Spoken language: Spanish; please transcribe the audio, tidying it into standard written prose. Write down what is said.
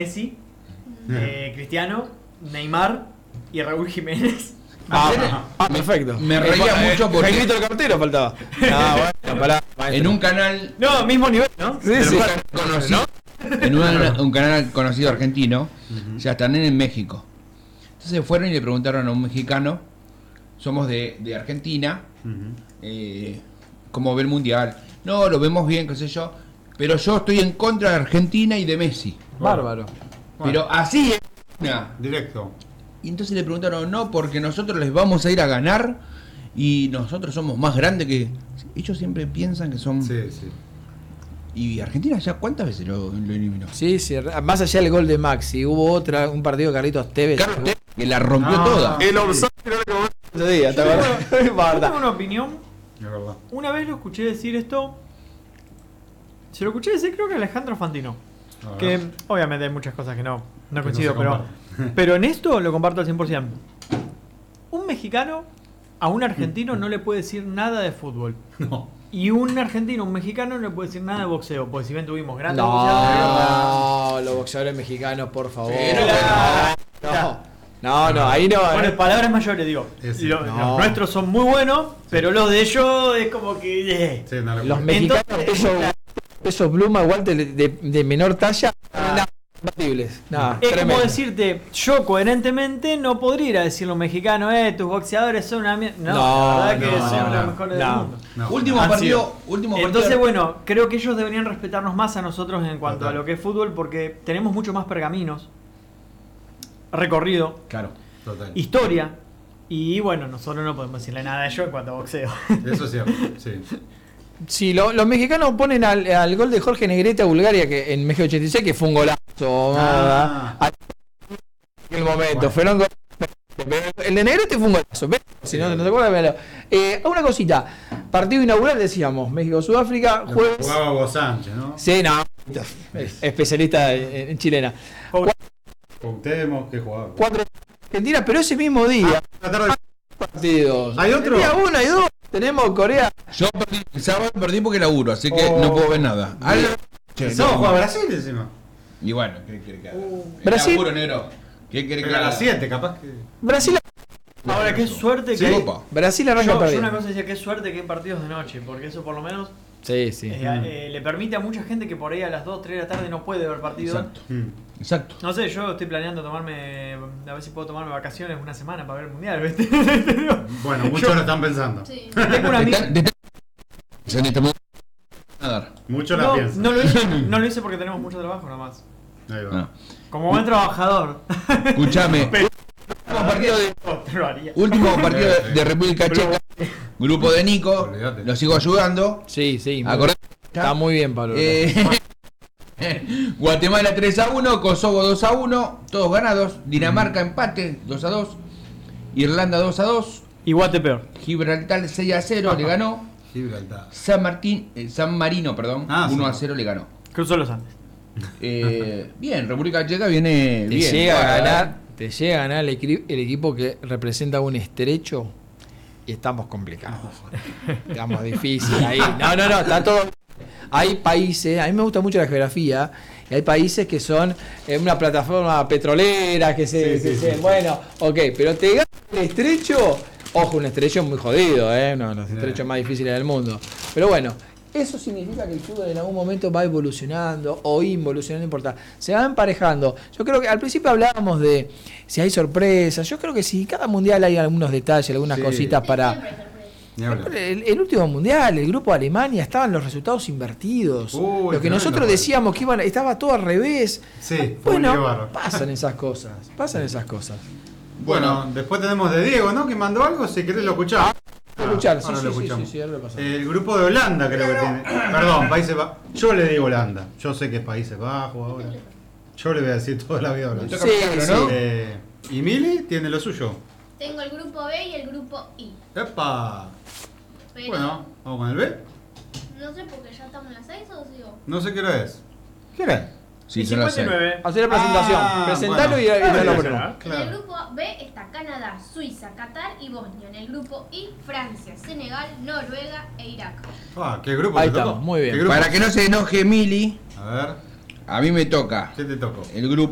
Messi, Cristiano, Neymar y Raúl Jiménez. Perfecto. Me reía mucho porque Jaimito el cartero faltaba. Bueno, pará, en un canal No, mismo nivel, ¿no? Sí, sí. conocido, en un canal conocido argentino, ya están en México. Entonces fueron y le preguntaron a un mexicano, somos de Argentina, ¿cómo ve el mundial? No, lo vemos bien, qué sé yo, pero yo estoy en contra de Argentina y de Messi. Bárbaro. Pero así es. Directo. Y entonces le preguntaron, no, porque nosotros les vamos a ir a ganar y nosotros somos más grandes que... Ellos siempre piensan que son... Sí, sí. Y Argentina ya, ¿cuántas veces lo eliminó? Sí, sí. Más allá del gol de Maxi, hubo un partido de Carlitos Tevez. Carlos Tevez, que la rompió toda. El offside creo que ese día, ¿te acuerdas? Yo tengo una opinión. Es verdad. Una vez lo escuché decir esto. Se lo escuché decir creo que a Alejandro Fantino. Que obviamente hay muchas cosas que no coincido, pero en esto lo comparto al 100%. Un mexicano a un argentino no le puede decir nada de fútbol. No. Y un argentino a un mexicano no le puede decir nada de boxeo. Porque si bien tuvimos grandes boxeadores. No, los boxeadores mexicanos, por favor. No, ahí no. Bueno, palabras mayores, digo. Los nuestros son muy buenos, pero los de ellos es como que. Sí, no, Los mexicanos, peso pluma, guantes de menor talla, imbatibles. Es como decirte, yo coherentemente no podría ir a decir a los mexicanos, tus boxeadores son una mierda. No, la verdad que son los mejores del mundo. Último partido. Entonces, bueno, creo que ellos deberían respetarnos más a nosotros en cuanto a lo que es fútbol, porque tenemos mucho más pergaminos, recorrido, Total. historia, y bueno, nosotros no podemos decirle nada a ellos en cuanto a boxeo. Eso es cierto, sí. Sí, los mexicanos ponen al gol de Jorge Negrete a Bulgaria que en México 86, que fue un golazo. En el momento, fueron goles. El de Negrete fue un golazo. Si no te acuerdas, una cosita. Partido inaugural decíamos, México-Sudáfrica, jueves. Jugaba Hugo Sánchez, ¿no? Sí, no. Especialista en chilena. Cuauhtémoc, que jugaba. 4 Argentinas, pero ese mismo día. Partidos. ¿Hay otro? Día 1 y 2. Tenemos Corea. Yo perdí, el sábado perdí porque laburo, así que no puedo ver nada. No, juega Brasil encima. Y bueno, ¿qué quiere que haga? Brasil. Laburo, negro. ¿Qué quiere que Pero a haga? las 7, capaz que. Brasil. Ahora, qué suerte que hay. Brasil arranca Yo perdiendo. una cosa decía, qué suerte que hay partidos de noche, porque eso por lo menos Sí. le permite a mucha gente que por ahí a las 2, 3 de la tarde no puede ver partidos. Exacto. No sé, yo estoy planeando tomarme, a ver si puedo tomarme vacaciones una semana para ver el mundial, ¿viste? Bueno, muchos lo están pensando. Sí. Tengo una amiga. Muchos la piensan. No lo hice porque tenemos mucho trabajo nomás. Ahí va. Como buen trabajador. Escuchame. Último partido de República Checa. Grupo de Nico. Olvídate. Lo sigo ayudando. Sí. Acordate. Está muy bien, Pablo. Guatemala 3-1, Kosovo 2-1, todos ganados. Dinamarca empate 2-2. Irlanda 2-2. Y Guate peor. Gibraltar 6-0 le ganó. Gibraltar. San Marino, 1-0 le ganó. Cruzó los Andes. Bien, República Checa viene Te bien. llega a ganar el equipo que representa un estrecho y estamos complicados. Estamos difíciles ahí. No, está todo. Hay países, a mí me gusta mucho la geografía, y hay países que son una plataforma petrolera, bueno, ok, pero te gana el estrecho, ojo, un estrecho muy jodido, uno de los estrechos más difíciles del mundo. Pero bueno, eso significa que el fútbol en algún momento va evolucionando o involucionando, no importa, se va emparejando. Yo creo que al principio hablábamos de si hay sorpresas, yo creo que sí, cada mundial hay algunos detalles, algunas cositas para... El último mundial, el grupo de Alemania, estaban los resultados invertidos. Lo que nosotros decíamos que estaba todo al revés. Sí, bueno, pasan esas cosas. Bueno, después tenemos de Diego, ¿no? Que mandó algo, si querés lo escuchamos. Sí, ahora lo pasamos. El grupo de Holanda creo que tiene. Perdón, Países Bajos. Yo le digo Holanda. Yo sé que es Países Bajos ahora. Yo le voy a decir toda la vida Holanda. Y Mili tiene lo suyo. Tengo el grupo B y el grupo I. ¡Epa! Pero Bueno, vamos con el B. no sé porque ya estamos en las 6 o sigo. No sé qué hora es. ¿Qué hora es? Sí, son las 6. 59. Hacer la presentación. Presentalo bueno. y ya lo ponemos. En el grupo B está Canadá, Suiza, Qatar y Bosnia. En el grupo I, Francia, Senegal, Noruega e Irak. ¿Qué grupo Ahí te tocó? estamos, muy bien. ¿Qué grupo? Para que no se enoje Mili, A ver, a mí me toca ¿qué te tocó? el grupo